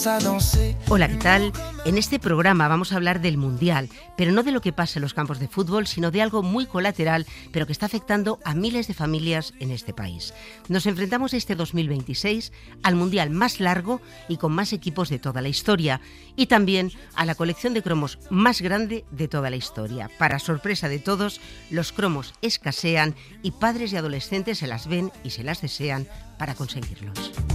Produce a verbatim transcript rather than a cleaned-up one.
Hola, ¿qué tal? En este programa vamos a hablar del Mundial, pero no de lo que pasa en los campos de fútbol, sino de algo muy colateral, pero que está afectando a miles de familias en este país. Nos enfrentamos este dos mil veintiséis al Mundial más largo y con más equipos de toda la historia, y también a la colección de cromos más grande de toda la historia. Para sorpresa de todos, los cromos escasean y padres y adolescentes se las ven y se las desean para conseguirlos.